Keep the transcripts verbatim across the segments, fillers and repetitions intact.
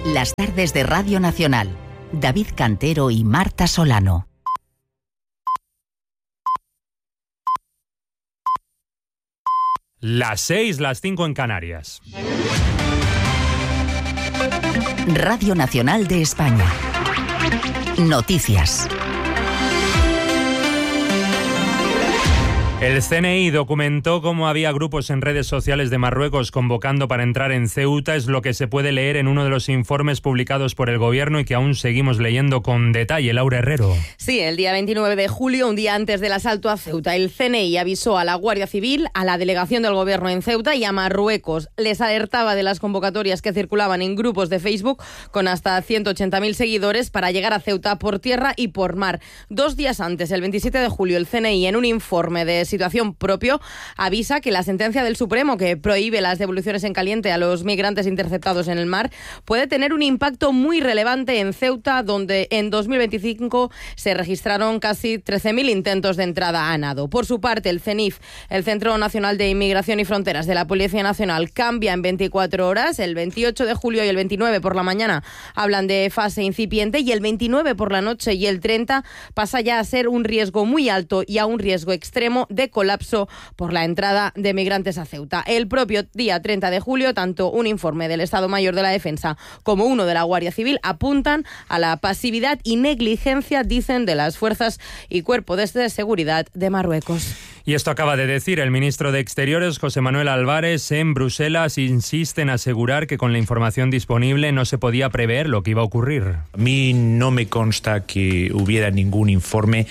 Las tardes de Radio Nacional. David Cantero y Marta Solano. Las seis, las cinco en Canarias. Radio Nacional de España. Noticias. El C N I documentó cómo había grupos en redes sociales de Marruecos convocando para entrar en Ceuta. Es lo que se puede leer en uno de los informes publicados por el Gobierno y que aún seguimos leyendo con detalle. Laura Herrero. Sí, el día veintinueve de julio, un día antes del asalto a Ceuta, el C N I avisó a la Guardia Civil, a la delegación del Gobierno en Ceuta y a Marruecos. Les alertaba de las convocatorias que circulaban en grupos de Facebook con hasta ciento ochenta mil seguidores para llegar a Ceuta por tierra y por mar. Dos días antes, el veintisiete de julio, el C N I, en un informe de situación propio, avisa que la sentencia del Supremo que prohíbe las devoluciones en caliente a los migrantes interceptados en el mar puede tener un impacto muy relevante en Ceuta, donde en dos mil veinticinco se registraron casi trece mil intentos de entrada a nado. Por su parte, el CENIF, el Centro Nacional de Inmigración y Fronteras de la Policía Nacional, cambia en veinticuatro horas. El veintiocho de julio y el veintinueve por la mañana hablan de fase incipiente y el veintinueve por la noche y el treinta pasa ya a ser un riesgo muy alto y a un riesgo extremo de de colapso por la entrada de migrantes a Ceuta. El propio día treinta de julio, tanto un informe del Estado Mayor de la Defensa como uno de la Guardia Civil apuntan a la pasividad y negligencia, dicen, de las fuerzas y cuerpos de seguridad de Marruecos. Y esto acaba de decir el ministro de Exteriores, José Manuel Álvarez, en Bruselas. Insiste en asegurar que con la información disponible no se podía prever lo que iba a ocurrir. A mí no me consta que hubiera ningún informe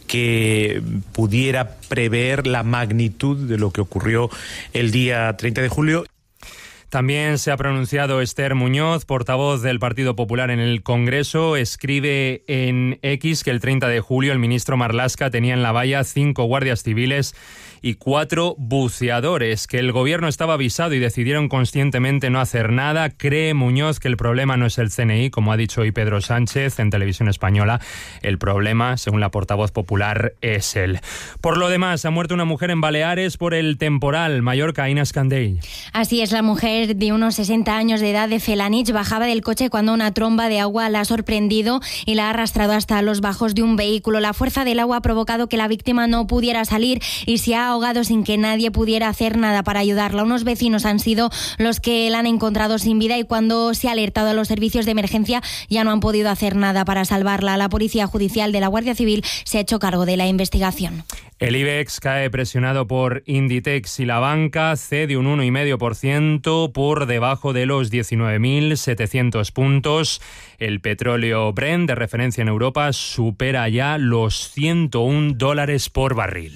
que pudiera prever la magnitud de lo que ocurrió el día treinta de julio. También se ha pronunciado Esther Muñoz, portavoz del Partido Popular en el Congreso. Escribe en X que el treinta de julio el ministro Marlaska tenía en la valla cinco guardias civiles y cuatro buceadores, que el gobierno estaba avisado y decidieron conscientemente no hacer nada. Cree Muñoz que el problema no es el C N I, como ha dicho hoy Pedro Sánchez en Televisión Española. El problema, según la portavoz popular, es él. Por lo demás, ha muerto una mujer en Baleares por el temporal. Mallorca, Inés Candell. Así es, la mujer de unos sesenta años de edad de Felanich bajaba del coche cuando una tromba de agua la ha sorprendido y la ha arrastrado hasta los bajos de un vehículo. La fuerza del agua ha provocado que la víctima no pudiera salir y se ha ahogado sin que nadie pudiera hacer nada para ayudarla. Unos vecinos han sido los que la han encontrado sin vida y cuando se ha alertado a los servicios de emergencia ya no han podido hacer nada para salvarla. La Policía Judicial de la Guardia Civil se ha hecho cargo de la investigación. El IBEX cae presionado por Inditex y la banca, cede un uno coma cinco por ciento por debajo de los diecinueve mil setecientos puntos. El petróleo Brent, de referencia en Europa, supera ya los ciento uno dólares por barril.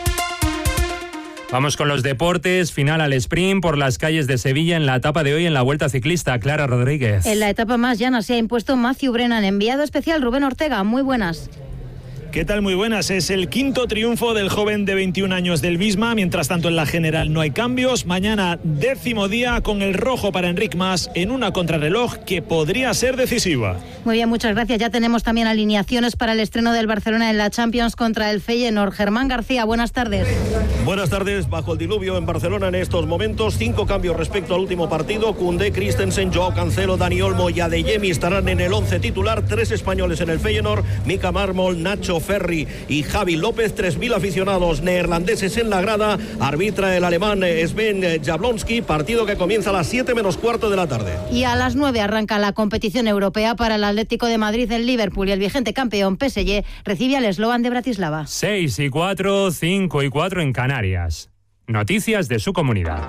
Vamos con los deportes. Final al sprint por las calles de Sevilla en la etapa de hoy en la Vuelta Ciclista. Clara Rodríguez. En la etapa más llana se ha impuesto Matthew Brennan. Enviado especial Rubén Ortega. Muy buenas. ¿Qué tal? Muy buenas. Es el quinto triunfo del joven de veintiún años del Visma. Mientras tanto, en la general no hay cambios. Mañana, décimo día con el rojo para Enric Mas en una contrarreloj que podría ser decisiva. Muy bien, muchas gracias. Ya tenemos también alineaciones para el estreno del Barcelona en la Champions contra el Feyenoord. Germán García, buenas tardes. Buenas tardes. Bajo el diluvio en Barcelona en estos momentos. Cinco cambios respecto al último partido. Koundé, Christensen, Joao Cancelo, Dani Olmo y Adeyemi estarán en el once titular. Tres españoles en el Feyenoord. Mika Marmol, Nacho Ferri y Javi López. Tres mil aficionados neerlandeses en la grada. Arbitra el alemán Sven Jablonski. Partido que comienza a las siete menos cuarto de la tarde. Y a las nueve arranca la competición europea para el Atlético de Madrid en Liverpool y el vigente campeón P S G recibe al Slovan de Bratislava. seis y cuatro, cinco y cuatro en Canarias. Noticias de su comunidad.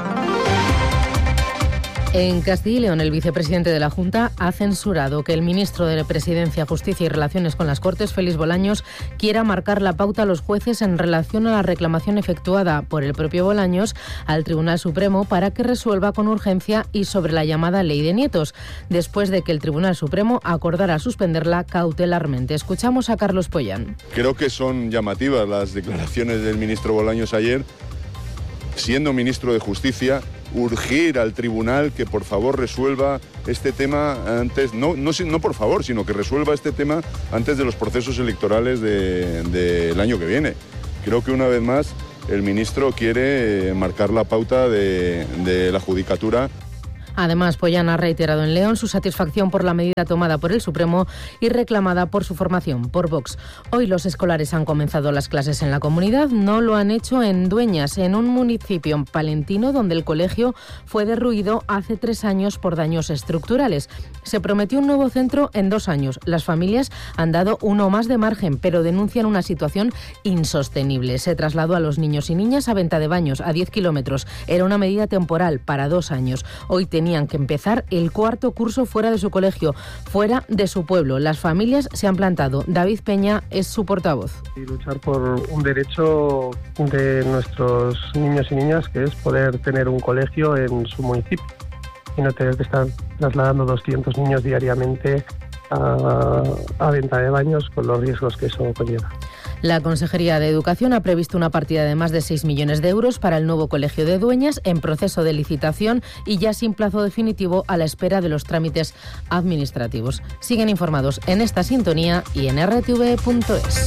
En Castilla y León, el vicepresidente de la Junta ha censurado que el ministro de Presidencia, Justicia y Relaciones con las Cortes, Félix Bolaños, quiera marcar la pauta a los jueces en relación a la reclamación efectuada por el propio Bolaños al Tribunal Supremo para que resuelva con urgencia y sobre la llamada Ley de Nietos, después de que el Tribunal Supremo acordara suspenderla cautelarmente. Escuchamos a Carlos Pollán. Creo que son llamativas las declaraciones del ministro Bolaños ayer. Siendo ministro de Justicia, urgir al tribunal que por favor resuelva este tema antes, no, no, no por favor, sino que resuelva este tema antes de los procesos electorales de, del año que viene. Creo que una vez más el ministro quiere marcar la pauta de, de la judicatura. Además, Pollán ha reiterado en León su satisfacción por la medida tomada por el Supremo y reclamada por su formación, por Vox. Hoy los escolares han comenzado las clases en la comunidad, no lo han hecho en Dueñas, en un municipio palentino donde el colegio fue derruido hace tres años por daños estructurales. Se prometió un nuevo centro en dos años. Las familias han dado uno más de margen, pero denuncian una situación insostenible. Se trasladó a los niños y niñas a Ventadebaños, a diez kilómetros. Era una medida temporal para dos años. Hoy tenían que empezar el cuarto curso fuera de su colegio, fuera de su pueblo. Las familias se han plantado. David Peña es su portavoz. Y luchar por un derecho de nuestros niños y niñas, que es poder tener un colegio en su municipio y no tener que estar trasladando doscientos niños diariamente a, a Ventadebaños con los riesgos que eso conlleva. La Consejería de Educación ha previsto una partida de más de seis millones de euros para el nuevo colegio de Dueñas en proceso de licitación y ya sin plazo definitivo a la espera de los trámites administrativos. Siguen informados en esta sintonía y en r t v punto es.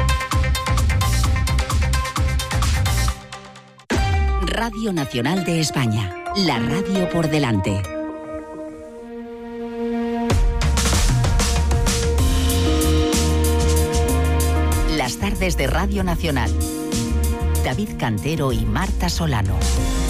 Radio Nacional de España, la radio por delante. Las tardes de Radio Nacional. David Cantero y Marta Solano.